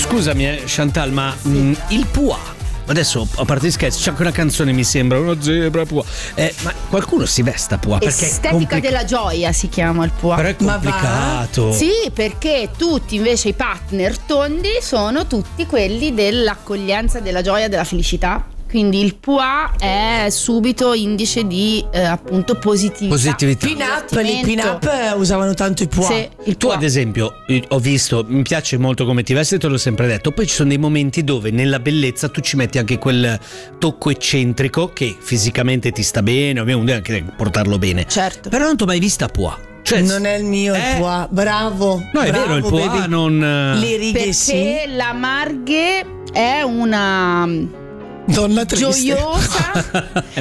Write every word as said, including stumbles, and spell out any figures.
scusami eh, Chantal, ma mh, il pois, adesso a parte gli scherzi, c'è anche una canzone, mi sembra, una zebra pois, eh, ma qualcuno si vesta pois? Perché Estetica complica- della gioia si chiama il pois. Però è complicato. Sì, perché tutti invece i partner tondi sono tutti quelli dell'accoglienza, della gioia, della felicità. Quindi il pois è subito indice di eh, appunto positività. Positività. Pin-up, le pin-up usavano tanto i pois. Sì, il Tu pois. ad esempio, io ho visto, mi piace molto come ti vesti, te l'ho sempre detto, poi ci sono dei momenti dove nella bellezza tu ci metti anche quel tocco eccentrico che fisicamente ti sta bene, ovviamente anche portarlo bene. Certo. Però non ti ho mai vista pois. Cioè, Non è il mio eh? il pois. Bravo. No, è bravo, vero, il pois baby. non... Le righe Perché sì. la Marghe è una Donna triste. gioiosa